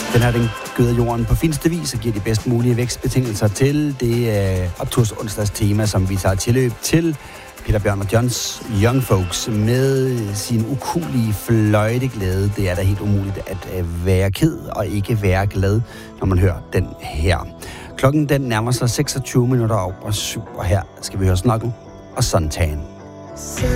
Den her, den gøder jorden på fineste vis og giver de bedst mulige vækstbetingelser til det opturs onsdags tema, som vi tager tilløb til. Peter Bjørn og Johns Young Folks med sin ukulige fløjteglæde. Det er da helt umuligt at være ked og ikke være glad, når man hører den her. Klokken den nærmer sig 26 minutter over 7, og her skal vi høre Snuggle og Suntan.